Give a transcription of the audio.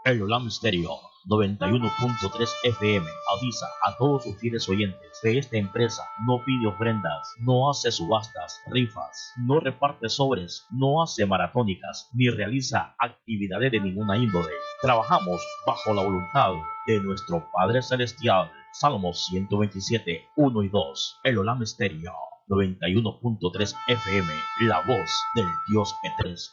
El Olam Stereo 91.3 FM avisa a todos sus fieles oyentes que esta empresa no pide ofrendas, no hace subastas, rifas, no reparte sobres, no hace maratónicas, ni realiza actividades de ninguna índole. Trabajamos bajo la voluntad de nuestro Padre Celestial. Salmos 127, 1 y 2. El Olam Stereo 91.3 FM, la voz del Dios eterno.